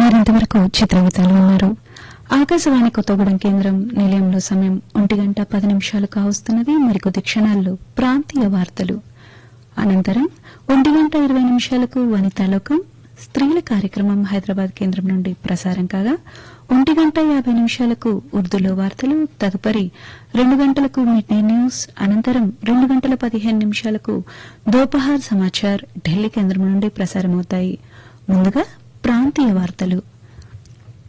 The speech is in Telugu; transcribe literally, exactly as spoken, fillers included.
మీరింతవరకు చిత్రగీతాలు ఉన్నారు. ఆకాశవాణి కొత్తగూడెం కేంద్రం నిలయంలో సమయం ఒంటి గంట పది నిమిషాలు కావస్తున్నది. మరికొద్ది క్షణాల్లో ప్రాంతీయ వార్తలు. అనంతరం ఒంటి గంట ఇరవై నిమిషాలకు వనితాలోకం స్త్రీల కార్యక్రమం హైదరాబాద్ కేంద్రం నుండి ప్రసారం కాగా, ఒంటి గంట యాభై నిమిషాలకు ఉర్దూలో వార్తలు, తదుపరి రెండు గంటలకు మిడ్ డే న్యూస్, అనంతరం రెండు గంటల పదిహేను నిమిషాలకు దోపహార్ సమాచార్ ఢిల్లీ కేంద్రం నుండి ప్రసారమవుతాయి. ముందుగా ప్రాంతీయ వార్తలు.